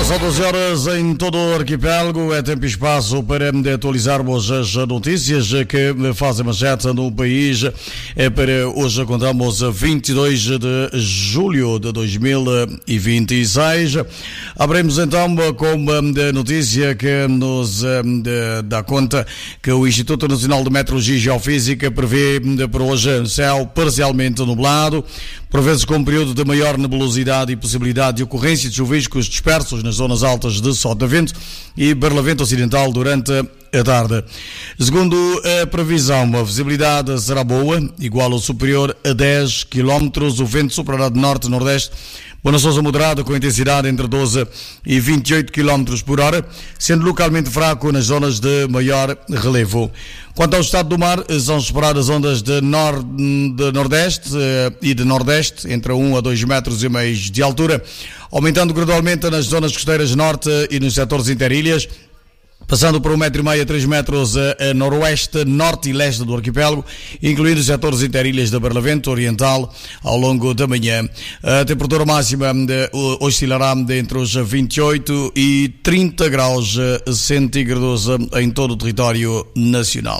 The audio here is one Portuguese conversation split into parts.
São 12 horas em todo o arquipélago. É tempo e espaço para atualizarmos as notícias que fazem manchete no país. Para hoje contamos 22 de julho de 2026. Abrimos então com a notícia que nos dá conta que o Instituto Nacional de Meteorologia e Geofísica prevê para hoje céu parcialmente nublado, por vezes com um período de maior nebulosidade e possibilidade de ocorrência de chuviscos dispersos nas zonas altas de Sotavento e Barlavento Ocidental durante a tarde. Segundo a previsão, a visibilidade será boa, igual ou superior a 10 km, o vento soprará de norte-nordeste, Bona Sousa moderada com intensidade entre 12 e 28 km por hora, sendo localmente fraco nas zonas de maior relevo. Quanto ao estado do mar, são esperadas ondas de nordeste e de nordeste, entre 1 a 2,5 metros de altura, aumentando gradualmente nas zonas costeiras norte e nos setores interilhas, passando por 1,5 metro a 3 metros a noroeste, norte e leste do arquipélago, incluindo os setores interilhas da Barlavento Oriental ao longo da manhã. A temperatura máxima oscilará entre os 28 e 30 graus centígrados em todo o território nacional.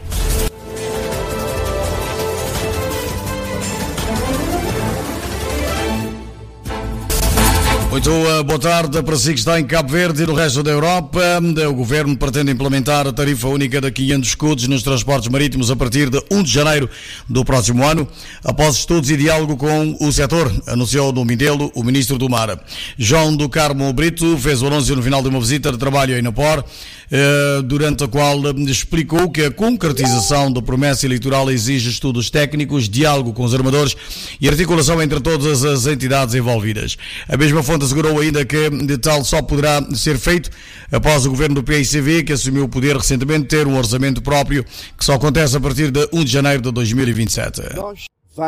Muito boa tarde para si que está em Cabo Verde e no resto da Europa. O Governo pretende implementar a tarifa única de 500 escudos nos transportes marítimos a partir de 1 de janeiro do próximo ano, após estudos e diálogo com o setor, anunciou no Mindelo o Ministro do Mar. João do Carmo Brito fez o anúncio no final de uma visita de trabalho a Inapor, durante a qual explicou que a concretização da promessa eleitoral exige estudos técnicos, diálogo com os armadores e articulação entre todas as entidades envolvidas. A mesma fonte assegurou ainda que de tal só poderá ser feito após o governo do PICV, que assumiu o poder recentemente, ter um orçamento próprio que só acontece a partir de 1 de janeiro de 2027. Nós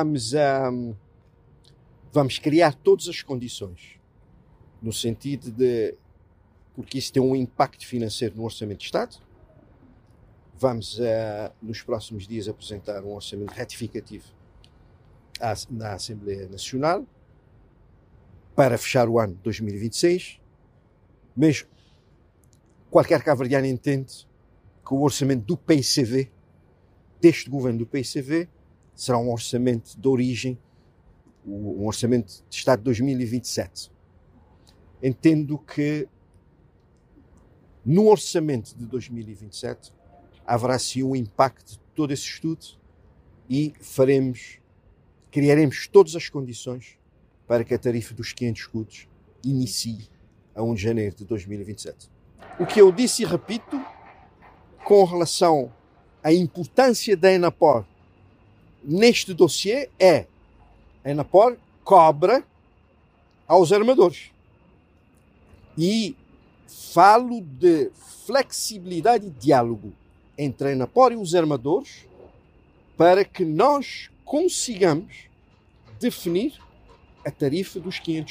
vamos criar todas as condições, no sentido de, porque isso tem um impacto financeiro no Orçamento de Estado. Vamos, nos próximos dias, apresentar um orçamento retificativo na Assembleia Nacional para fechar o ano de 2026, mas qualquer cabo-verdiano entende que o orçamento do PICV, deste governo do PICV, será um orçamento de origem, um orçamento de Estado de 2027. Entendo que no orçamento de 2027 haverá sim um impacto de todo esse estudo e criaremos todas as condições para que a tarifa dos 500 escudos inicie a 1 de janeiro de 2027. O que eu disse e repito com relação à importância da Enapor neste dossiê é: a Enapor cobra aos armadores. E falo de flexibilidade e diálogo entre a Enapor e os armadores para que nós consigamos definir a tarifa dos 500